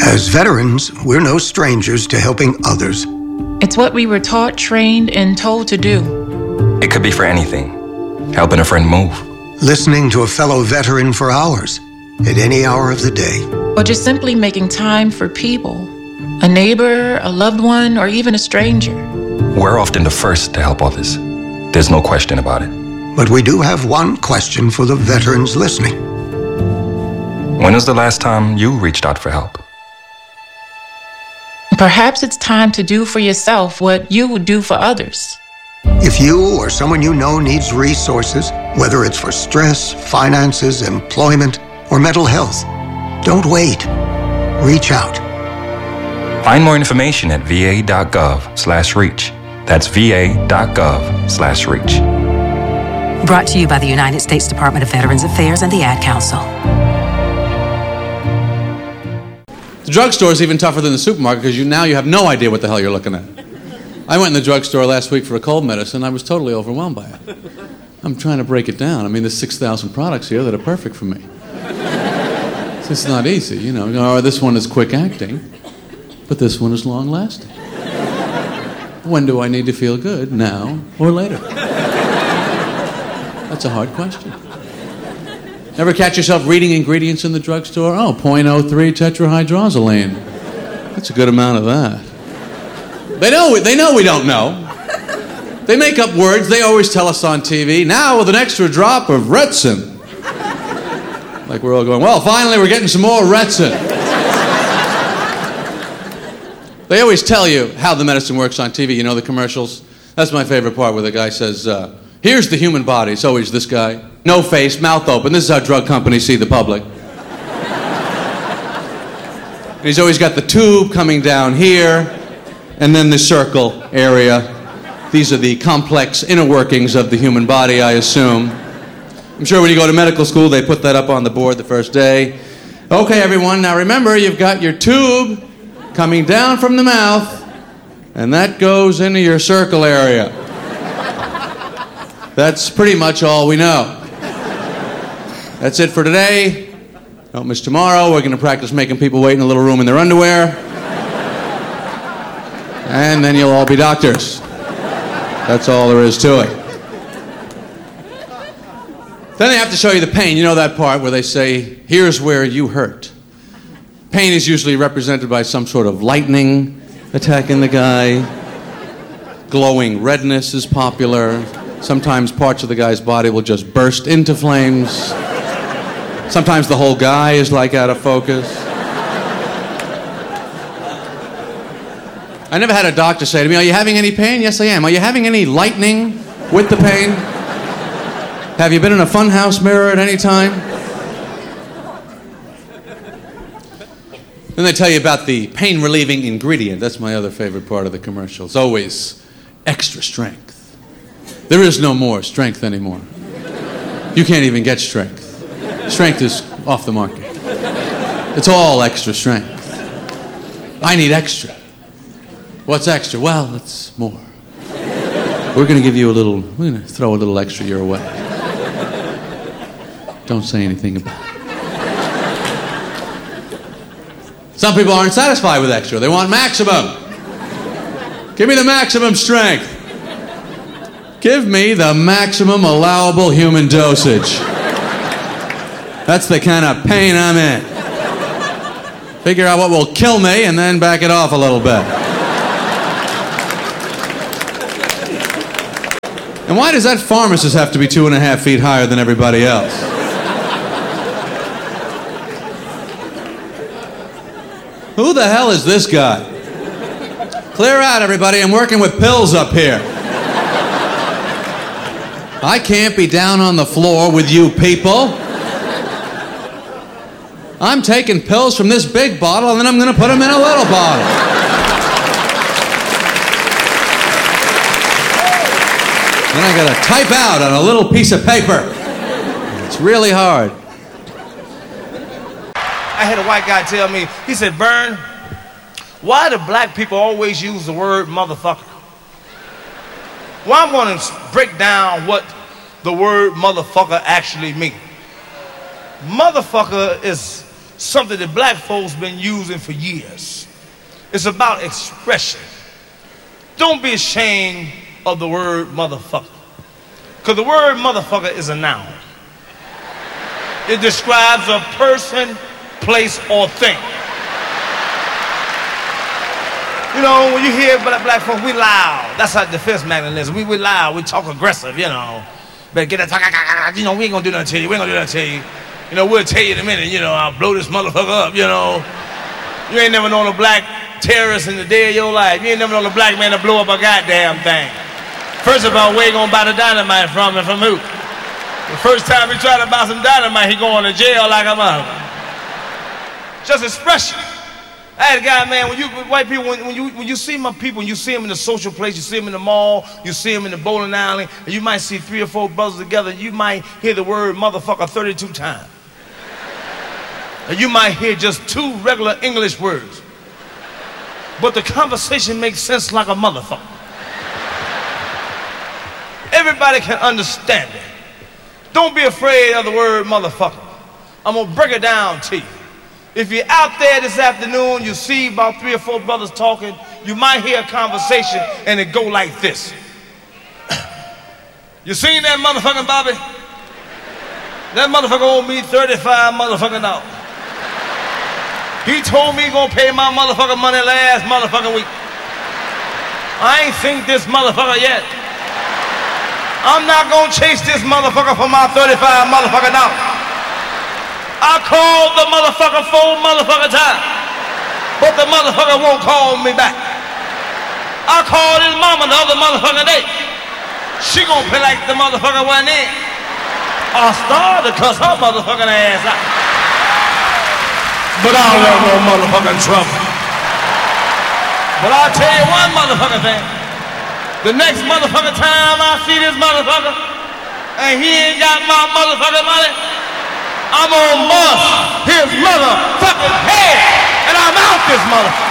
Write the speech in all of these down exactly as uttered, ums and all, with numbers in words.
As veterans, we're no strangers to helping others. It's what we were taught, trained, and told to do. It could be for anything. Helping a friend move. Listening to a fellow veteran for hours, at any hour of the day. Or just simply making time for people. A neighbor, a loved one, or even a stranger. We're often the first to help others. There's no question about it. But we do have one question for the veterans listening. When was the last time you reached out for help? Perhaps it's time to do for yourself what you would do for others. If you or someone you know needs resources, whether it's for stress, finances, employment, or mental health, don't wait. Reach out. Find more information at va.gov slash reach. That's va.gov slash reach. Brought to you by the United States Department of Veterans Affairs and the Ad Council. The drugstore is even tougher than the supermarket because you now you have no idea what the hell you're looking at. I went in the drugstore last week for a cold medicine. I was totally overwhelmed by it. I'm trying to break it down. I mean, there's six thousand products here that are perfect for me. It's not easy, you know. Oh, this one is quick acting, but this one is long lasting. When do I need to feel good, now or later? That's a hard question. Ever catch yourself reading ingredients in the drugstore? Oh, zero point zero three tetrahydrozoline. That's a good amount of that. They know, they know we don't know. They make up words. They always tell us on T V, now with an extra drop of Retsin. Like we're all going, well, finally we're getting some more Retsin. They always tell you how the medicine works on T V. You know the commercials? That's my favorite part where the guy says, uh, here's the human body. It's always this guy. No face, mouth open. This is how drug companies see the public. And he's always got the tube coming down here, and then the circle area. These are the complex inner workings of the human body, I assume. I'm sure when you go to medical school, they put that up on the board the first day. Okay, everyone, now remember, you've got your tube coming down from the mouth, and that goes into your circle area. That's pretty much all we know. That's it for today. Don't miss tomorrow. We're going to practice making people wait in a little room in their underwear. And then you'll all be doctors. That's all there is to it. Then they have to show you the pain. You know that part where they say, here's where you hurt. Pain is usually represented by some sort of lightning attacking the guy. Glowing redness is popular. Sometimes parts of the guy's body will just burst into flames. Sometimes the whole guy is like out of focus. I never had a doctor say to me, are you having any pain? Yes, I am. Are you having any lightning with the pain? Have you been in a funhouse mirror at any time? Then they tell you about the pain-relieving ingredient. That's my other favorite part of the commercial. It's always extra strength. There is no more strength anymore. You can't even get strength. Strength is off the market. It's all extra strength. I need extra. What's extra? Well, it's more. We're going to give you a little, we're going to throw a little extra your way. Don't say anything about it. Some people aren't satisfied with extra. They want maximum. Give me the maximum strength. Give me the maximum allowable human dosage. That's the kind of pain I'm in. Figure out what will kill me and then back it off a little bit. And why does that pharmacist have to be two and a half feet higher than everybody else? Who the hell is this guy? Clear out, everybody. I'm working with pills up here. I can't be down on the floor with you people. I'm taking pills from this big bottle and then I'm going to put them in a little bottle. Then I got to type out on a little piece of paper. It's really hard. I had a white guy tell me, he said, Vern, why do black people always use the word motherfucker? Well, I'm going to break down what the word motherfucker actually means. Motherfucker is something that black folks been using for years. It's about expression. Don't be ashamed of the word motherfucker. Because the word motherfucker is a noun. It describes a person, place, or thing. You know, when you hear black, black folks, we loud. That's our defense mechanism. We, we loud, we talk aggressive, you know. Better get that talk, you know, we ain't gonna do nothing to you, we ain't gonna do nothing to you. You know, we'll tell you in a minute, you know, I'll blow this motherfucker up, you know. You ain't never known a black terrorist in the day of your life. You ain't never known a black man to blow up a goddamn thing. First of all, where you gonna buy the dynamite from and from who? The first time he tried to buy some dynamite, he going to jail like a mother. Just expression. I had a guy, man, when you, white people, when, when, you, when you see my people, when you see them in the social place, you see them in the mall, you see them in the bowling alley, and you might see three or four brothers together, you might hear the word motherfucker thirty-two times. And you might hear just two regular English words. But the conversation makes sense like a motherfucker. Everybody can understand it. Don't be afraid of the word motherfucker. I'm gonna break it down to you. If you're out there this afternoon, you see about three or four brothers talking, you might hear a conversation and it go like this. You seen that motherfucking Bobby? That motherfucker owed me thirty-five motherfucking dollars. He told me he gonna pay my motherfucking money last motherfucking week. I ain't seen this motherfucker yet. I'm not gonna chase this motherfucker for my thirty-five motherfucking dollars. I called the motherfucker four motherfucking times, but the motherfucker won't call me back. I called his mama the other motherfucking day. She gonna play like the motherfucker wasn't in. I started to cuss her motherfucking ass out. But I don't want no motherfucking trouble. But I'll tell you one motherfucking thing. The next motherfucking time I see this motherfucker and he ain't got my motherfucking money, I'm gonna bust his motherfucking head and I'm out this motherfucker.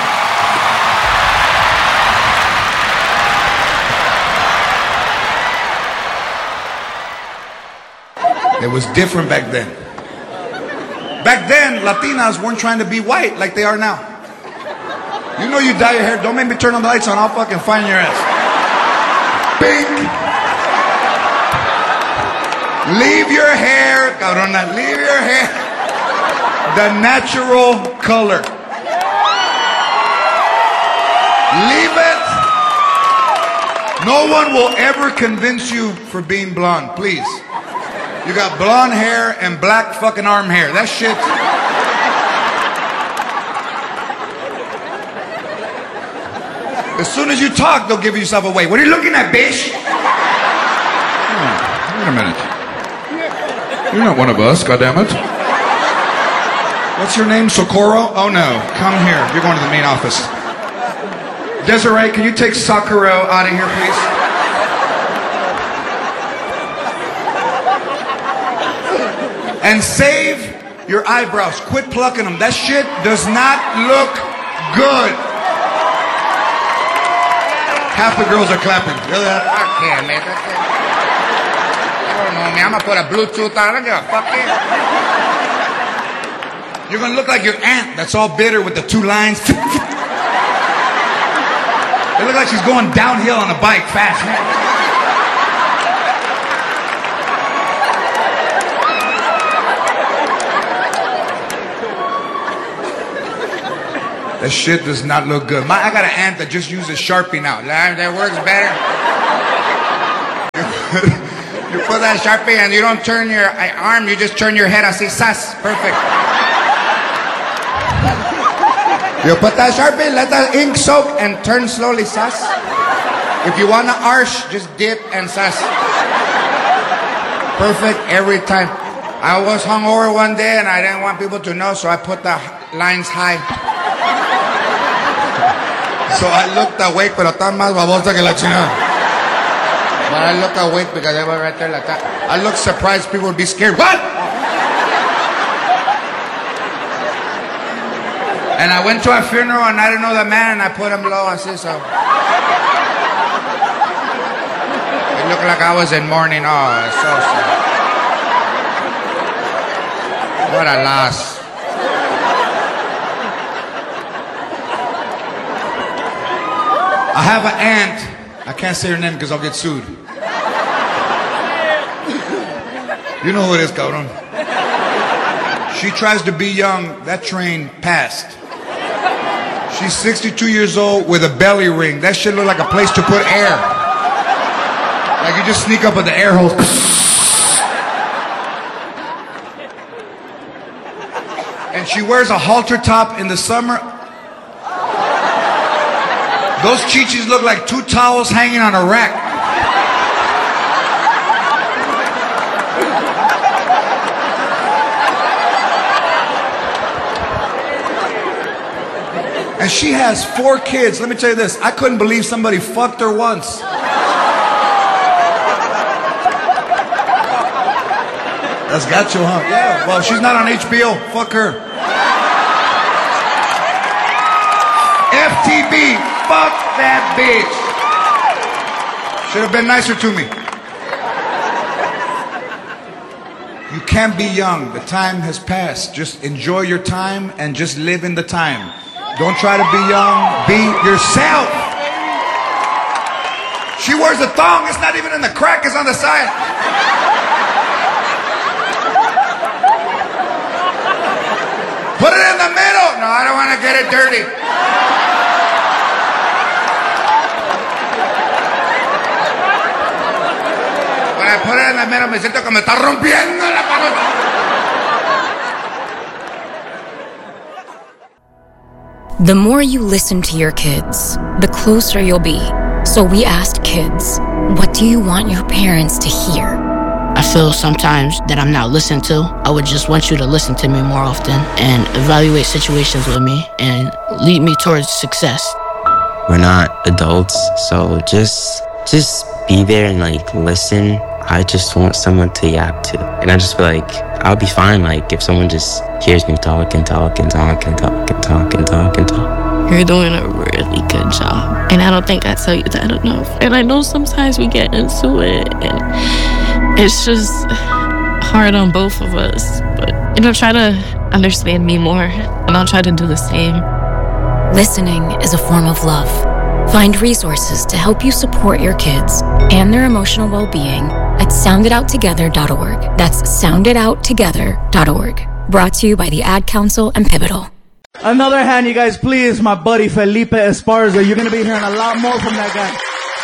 It was different back then. Back then, Latinas weren't trying to be white like they are now. You know you dye your hair, don't make me turn on the lights on, I'll fucking find your ass. Bing! Leave your hair, cabrona, leave your hair the natural color. Leave it. No one will ever convince you for being blonde, please. You got blonde hair and black fucking arm hair. That shit. As soon as you talk, they'll give yourself away. What are you looking at, bitch? Oh, wait a minute. You're not one of us, goddammit. What's your name, Socorro? Oh no, come here. You're going to the main office. Desiree, can you take Sakura out of here, please? And save your eyebrows. Quit plucking them. That shit does not look good. Half the girls are clapping. Really? I can't, man. I don't know, man. I'm gonna put a Bluetooth on. I don't give a fuck it. You're gonna look like your aunt that's all bitter with the two lines. It looks like she's going downhill on a bike fast. That shit does not look good. My, I got an aunt that just uses Sharpie now. That works better. You put that Sharpie and you don't turn your arm, you just turn your head así, sas. Perfect. You put that Sharpie, let that ink soak and turn slowly, sas. If you want to arch, just dip and sas. Perfect every time. I was hungover one day and I didn't want people to know, so I put the lines high. So I looked awake, pero tan más babosa que la chingada. But I looked awake because they were right there like that. I looked surprised, people would be scared. What? And I went to a funeral and I didn't know the man and I put him low, I said so. It looked like I was in mourning. Oh, it's so sad. What a loss. I have an aunt. I can't say her name because I'll get sued. You know who it is, cabrón. She tries to be young. That train passed. She's sixty-two years old with a belly ring. That shit look like a place to put air. Like you just sneak up at the air hose. And she wears a halter top in the summer. Those chichis look like two towels hanging on a rack. And she has four kids. Let me tell you this. I couldn't believe somebody fucked her once. That's got you, huh? Yeah. Well, she's not on H B O. Fuck her. F T B. Fuck that bitch. Should have been nicer to me. You can't be young. The time has passed. Just enjoy your time and just live in the time. Don't try to be young. Be yourself. She wears a thong. It's not even in the crack. It's on the side. Put it in the middle. No, I don't want to get it dirty. When I put it in the middle, me siento que me está rompiendo la pared. The more you listen to your kids, the closer you'll be. So we asked kids, what do you want your parents to hear? I feel sometimes that I'm not listened to. I would just want you to listen to me more often and evaluate situations with me and lead me towards success. We're not adults, so just just be there and like listen. I just want someone to yap to. And I just feel like I'll be fine like if someone just hears me talk and talk and talk and talk and talk and talk and talk. You're doing a really good job. And I don't think I tell you that enough. And I know sometimes we get into it and it's just hard on both of us. But, you know, try to understand me more and I'll try to do the same. Listening is a form of love. Find resources to help you support your kids and their emotional well-being at sound it out together dot org. That's sound it out together dot org. Brought to you by the Ad Council and Pivotal. Another hand, you guys, please. My buddy Felipe Esparza. You're going to be hearing a lot more from that guy.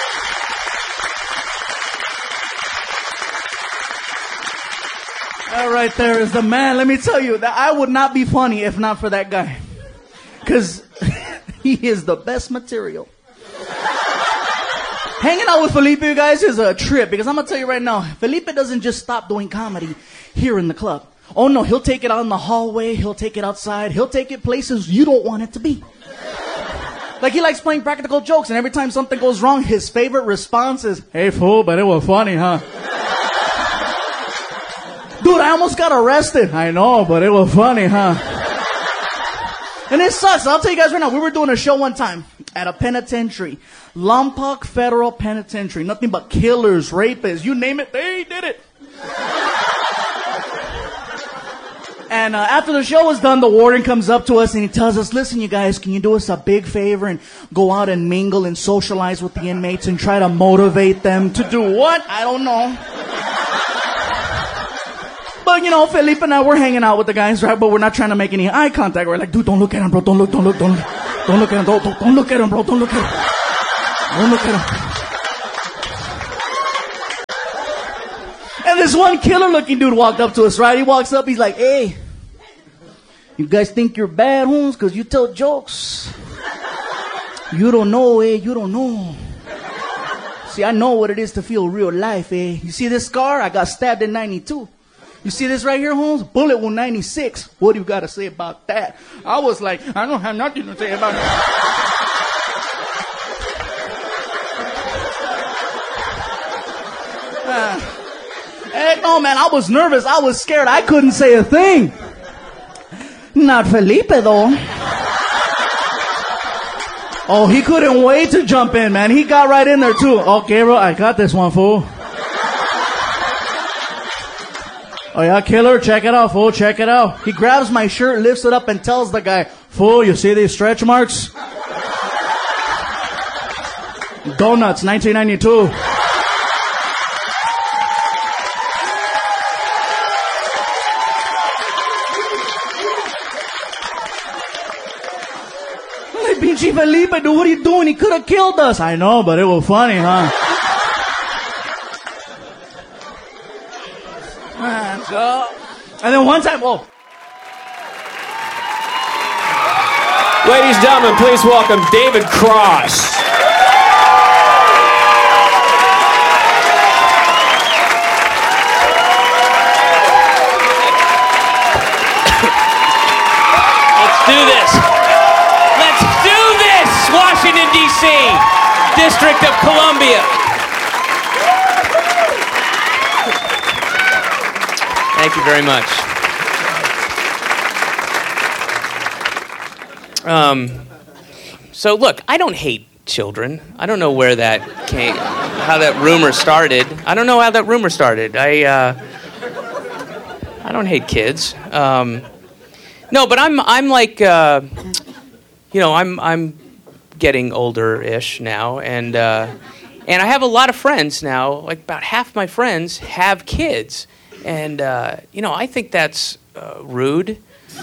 That right there is the man. Let me tell you that I would not be funny if not for that guy. Because he is the best material. Hanging out with Felipe, you guys, is a trip. Because I'm going to tell you right now, Felipe doesn't just stop doing comedy here in the club. Oh, no, he'll take it out in the hallway. He'll take it outside. He'll take it places you don't want it to be. Like, he likes playing practical jokes, and every time something goes wrong, his favorite response is, hey, fool, but it was funny, huh? Dude, I almost got arrested. I know, but it was funny, huh? And it sucks. I'll tell you guys right now, we were doing a show one time at a penitentiary. Lompoc Federal Penitentiary. Nothing but killers, rapists, you name it, they did it. And uh, after the show was done, the warden comes up to us and he tells us, listen, you guys, can you do us a big favor and go out and mingle and socialize with the inmates and try to motivate them to do what? I don't know. But, you know, Felipe and I, we're hanging out with the guys, right? But we're not trying to make any eye contact. We're like, dude, don't look at him, bro. Don't look, don't look, don't look. Don't look at him. Don't, don't, don't look at him, bro. Don't look at him. Don't look at him. And this one killer-looking dude walked up to us, right? He walks up, he's like, hey, you guys think you're bad, homes, because you tell jokes? You don't know, eh? You don't know. See, I know what it is to feel real life, eh? You see this scar? I got stabbed in ninety-two. You see this right here, Holmes? Bullet wound ninety-six. What do you got to say about that? I was like, I don't have nothing to say about that. Uh, heck no, man. I was nervous. I was scared. I couldn't say a thing. Not Felipe, though. Oh, he couldn't wait to jump in, man. He got right in there, too. Okay, bro, I got this one, fool. Oh, yeah, killer, check it out, fool, check it out. He grabs my shirt, lifts it up, and tells the guy, fool, you see these stretch marks? Donuts, nineteen ninety-two. Hey, Pinchy Felipe, dude, what are you doing? He could have killed us. I know, but it was funny, huh? So, and then one time, oh. Ladies and gentlemen, please welcome David Cross. Let's do this. Let's do this, Washington, D C, District of Columbia. Thank you very much. Um, so look, I don't hate children. I don't know where that came, how that rumor started. I don't know how that rumor started. I, uh, I don't hate kids. Um, no, but I'm, I'm like, uh, you know, I'm, I'm getting older-ish now, and, uh, and I have a lot of friends now. Like about half my friends have kids, and uh, you know, I think that's uh, rude.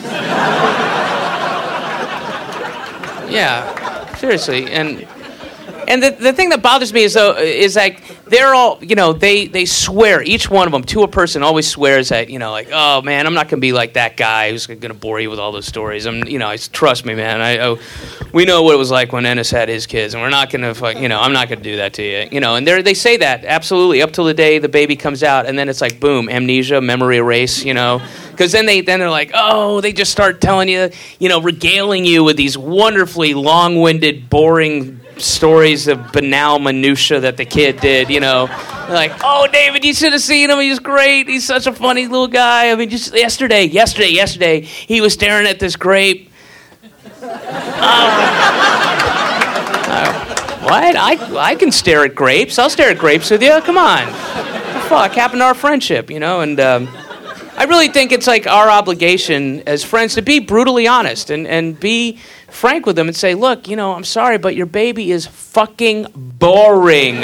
Yeah, seriously, and and the the thing that bothers me is though is like they're all, you know, they they swear, each one of them to a person always swears that, you know, like, oh man, I'm not gonna be like that guy who's gonna bore you with all those stories. I'm, you know, I, trust me, man. I, I we know what it was like when Ennis had his kids, and we're not gonna, fuck, you know, I'm not gonna do that to you, you know. And they they say that absolutely up till the day the baby comes out, and then it's like boom, amnesia, memory erase, you know. Because then they then they're like, oh, they just start telling you, you know, regaling you with these wonderfully long-winded, boring stories of banal minutia that the kid did, you know. They're like, oh, David, you should have seen him. He's great. He's such a funny little guy. I mean, just yesterday, yesterday, yesterday, he was staring at this grape. Uh, uh, what? I I can stare at grapes. I'll stare at grapes with you. Come on. What the fuck happened to our friendship, you know? And um, I really think it's like our obligation as friends to be brutally honest and, and be frank with them and say, look, you know, I'm sorry, but your baby is fucking boring.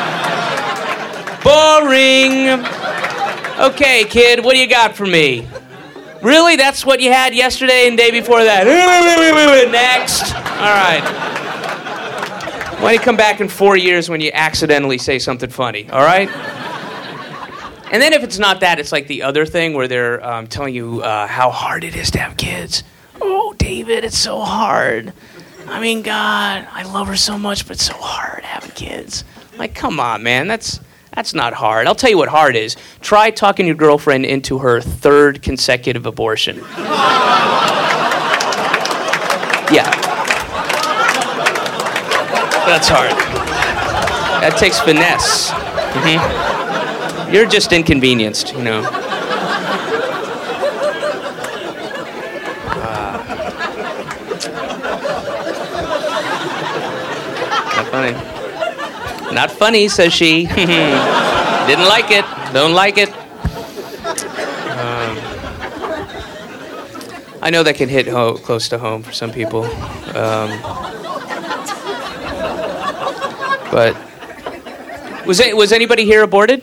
Boring. Okay, kid, what do you got for me? Really? That's what you had yesterday and the day before that? Next. All right. Why don't you come back in four years when you accidentally say something funny, all right? And then if it's not that, it's like the other thing where they're um, telling you uh, how hard it is to have kids. Oh, David, it's so hard. I mean, God, I love her so much, but it's so hard having kids. Like, come on, man, that's that's not hard. I'll tell you what hard is. Try talking your girlfriend into her third consecutive abortion. Yeah. That's hard. That takes finesse. Mm-hmm. You're just inconvenienced, you know. Uh, not funny. Not funny, says she. Didn't like it. Don't like it. Um, I know that can hit ho- close to home for some people. Um, but was it, was anybody here aborted?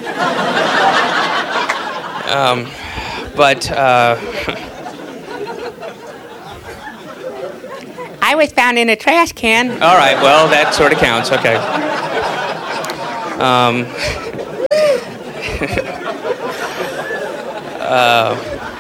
Um, but, uh... I was found in a trash can. All right, well, that sort of counts. Okay. Um... uh...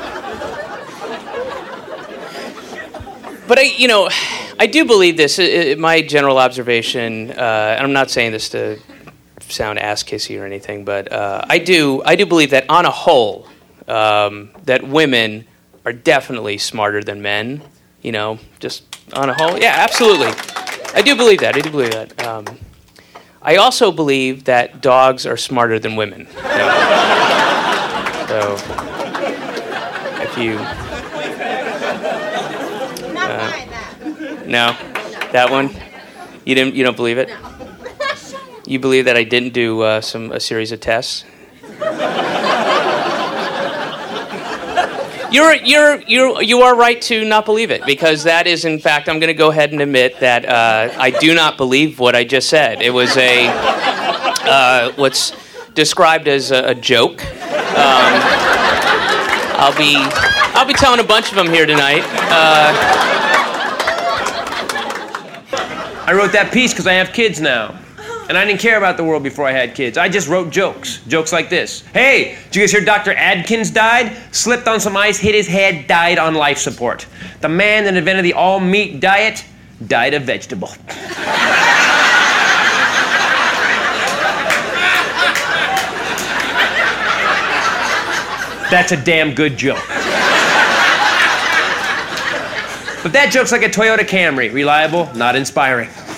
But, I, you know, I do believe this. It, it, my general observation, uh, and I'm not saying this to sound ass-kissy or anything, but uh, I do I do believe that on a whole, um, that women are definitely smarter than men, you know, just on a whole. Yeah, absolutely. I do believe that. I do believe that. Um, I also believe that dogs are smarter than women. So, so if you... Uh, no? That one? You didn't? You don't believe it? You believe that I didn't do uh, some a series of tests? You're, you're, you're, you are right to not believe it, because that is, in fact, I'm going to go ahead and admit that uh, I do not believe what I just said. It was a, uh, what's described as a, a joke. Um, I'll be, I'll be telling a bunch of them here tonight. Uh, I wrote that piece because I have kids now. And I didn't care about the world before I had kids. I just wrote jokes. Jokes like this. Hey, did you guys hear Doctor Adkins died? Slipped on some ice, hit his head, died on life support. The man that invented the all-meat diet died a vegetable. That's a damn good joke. But that joke's like a Toyota Camry. Reliable, not inspiring.